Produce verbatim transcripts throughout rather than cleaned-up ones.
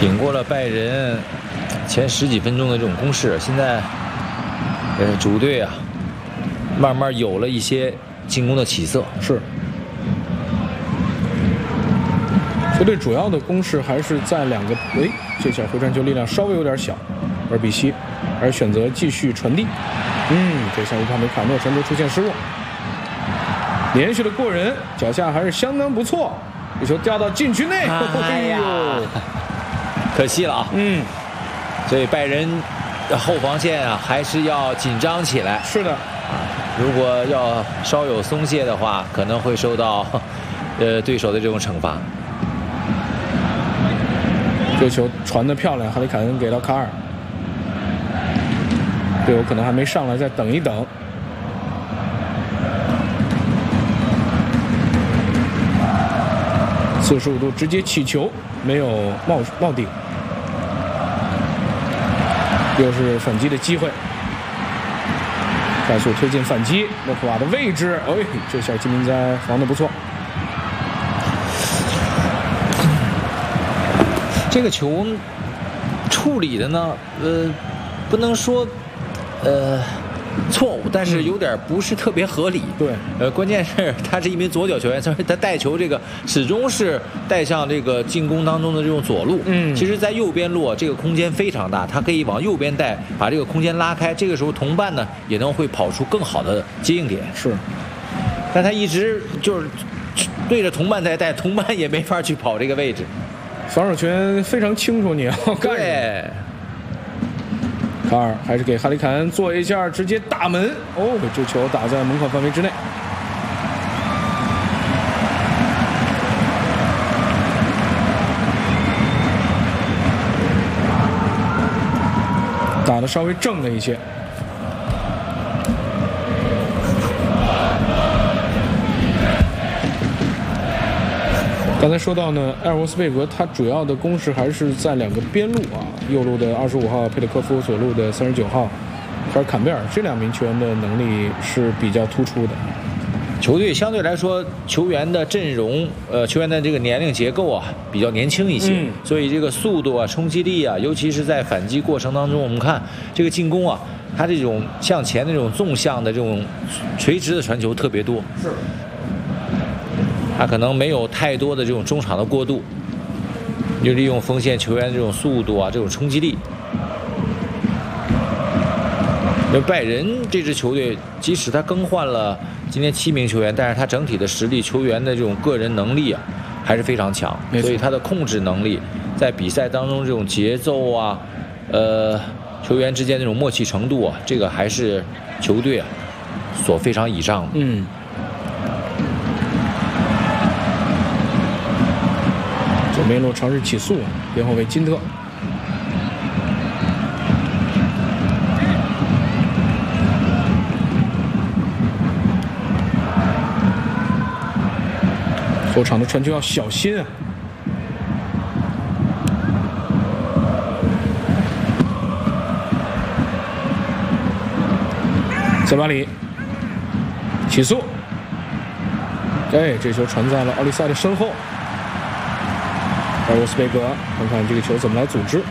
顶过了拜仁前十几分钟的这种攻势，现在呃主队啊慢慢有了一些进攻的起色。 是，球队主要的攻势还是在两个，哎，这下回传球力量稍微有点小，而比西而选择继续传递。嗯，这下乌帕梅卡诺传球出现失误，连续的过人，脚下还是相当不错，这球掉到禁区内， 哎呀，可惜了啊。 嗯， 所以拜仁的后防线啊还是要紧张起来。 是的， 如果要稍有松懈的话，可能会受到呃对手的这种惩罚。 这球传得漂亮，哈里凯恩给到卡尔，队友可能还没上来，再等一等。四十五度直接起球，没有冒冒顶，又是反击的机会，快速推进反击，洛克瓦的位置，哎，这下金明哉防得不错。 这个球处理的呢，呃，不能说呃错误，但是有点不是特别合理。 对， 呃，关键是他是一名左脚球员，所以他带球这个始终是带向这个进攻当中的这种左路。 嗯， 其实，在右边路这个空间非常大，他可以往右边带，把这个空间拉开。这个时候，同伴呢也能会跑出更好的接应点。 是， 但他一直就是对着同伴在带，同伴也没法去跑这个位置。 防守球员非常清楚你要干什么。卡尔还是给哈里凯恩做一下直接打门，哦，这球打在门框范围之内。打得稍微正了一些。刚才说到呢，埃尔沃斯贝格他主要的攻势还是在两个边路啊，右路的二十五号佩里科夫，左路的三十九号卡尔坎贝尔，这两名球员的能力是比较突出的。 球队相对来说，球员的阵容，呃，球员的这个年龄结构啊，比较年轻一些， 嗯、 所以这个速度啊、冲击力啊，尤其是在反击过程当中，我们看这个进攻啊，它这种向前的这种纵向的这种垂直的传球特别多。 是。 他可能没有太多的这种中场的过渡，就利用锋线球员这种速度啊，这种冲击力。那拜仁这支球队，即使他更换了今天七名球员，但是他整体的实力、球员的这种个人能力啊，还是非常强。所以他的控制能力，在比赛当中这种节奏啊，呃，球员之间这种默契程度啊，这个还是球队啊所非常倚仗的。 嗯。左边路尝试起速，边后卫金特。后场的传球要小心啊！塞巴里起速，哎，这球传在了奥利塞的身后。埃尔沃斯贝格，看看这个球怎么来组织。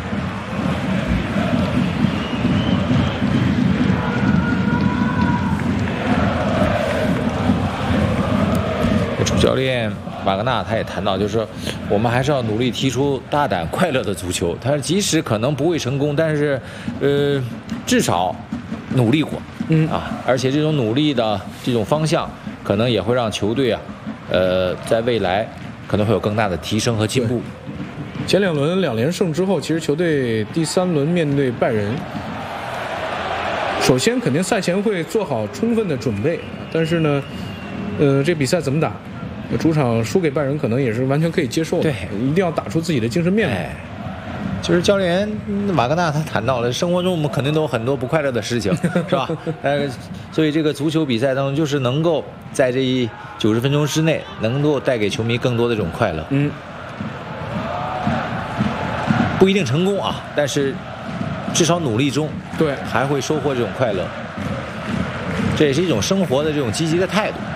主教练瓦格纳他也谈到，就是说我们还是要努力踢出大胆快乐的足球。他即使可能不会成功，但是呃，至少努力过， 嗯啊，而且这种努力的这种方向，可能也会让球队啊，呃，在未来可能会有更大的提升和进步。 前两轮两连胜之后，其实球队第三轮面对拜仁，首先肯定赛前会做好充分的准备，但是呢，呃，这比赛怎么打？主场输给拜仁可能也是完全可以接受的， 对， 一定要打出自己的精神面来。 哎，就是教练员瓦格纳他谈到了，生活中我们肯定都有很多不快乐的事情，是吧？呃，所以这个足球比赛当中，就是能够在这一九十分钟之内，能够带给球迷更多的这种快乐。 嗯， 不一定成功啊，但是至少努力中， 对， 还会收获这种快乐。这也是一种生活的这种积极的态度。